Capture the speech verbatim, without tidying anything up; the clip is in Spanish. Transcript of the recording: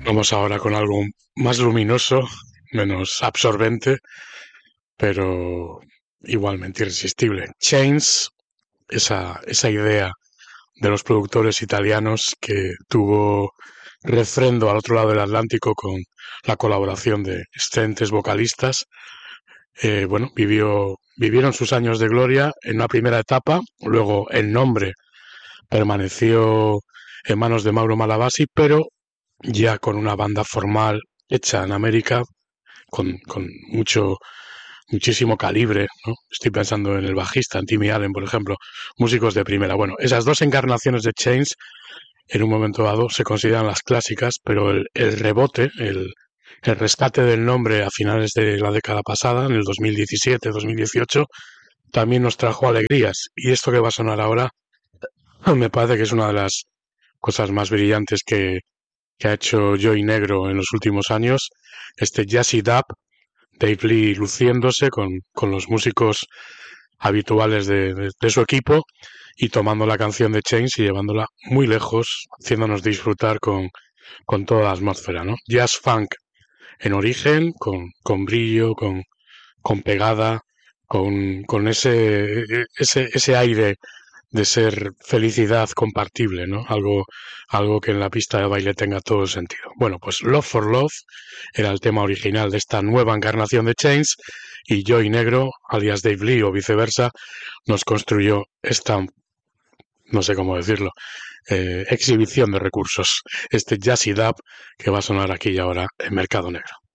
Vamos ahora con algo más luminoso, menos absorbente, pero igualmente irresistible. Chains, esa, esa idea de los productores italianos que tuvo refrendo al otro lado del Atlántico con la colaboración de excelentes vocalistas. Eh, bueno, vivió, vivieron sus años de gloria en una primera etapa, luego el nombre permaneció en manos de Mauro Malavasi, pero ya con una banda formal hecha en América, con, con mucho, muchísimo calibre, ¿no? Estoy pensando en el bajista, en Timmy Allen, por ejemplo, músicos de primera. Bueno, esas dos encarnaciones de Chains en un momento dado se consideran las clásicas, pero el, el rebote, el, el rescate del nombre a finales de la década pasada, en el dos mil diecisiete, dos mil dieciocho, también nos trajo alegrías. Y esto que va a sonar ahora me parece que es una de las cosas más brillantes que, que ha hecho Joey Negro en los últimos años. Este jazzy dub, Dave Lee luciéndose con, con los músicos habituales de, de, de su equipo y tomando la canción de Chains y llevándola muy lejos, haciéndonos disfrutar con, con toda la atmósfera, ¿no? Jazz funk en origen, con, con brillo, con, con pegada, con, con ese, ese, ese aire de ser felicidad compartible, ¿no? Algo, algo que en la pista de baile tenga todo el sentido. Bueno, pues Love for Love era el tema original de esta nueva encarnación de Chains y Joey Negro, alias Dave Lee o viceversa, nos construyó esta, no sé cómo decirlo, eh, exhibición de recursos, este jazzy dub que va a sonar aquí y ahora en Mercado Negro.